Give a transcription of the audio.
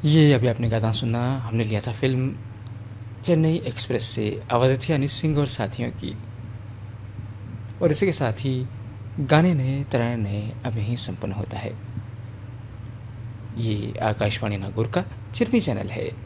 ये अभी आपने गाना सुना, हमने लिया था फ़िल्म चेन्नई एक्सप्रेस से, आवाज़ थी अनिल सिंह और साथियों की। और इसी के साथ ही गाने नए, तराने नए अब यहीं संपन्न होता है। ये आकाशवाणी नागौर का चिरमी चैनल है।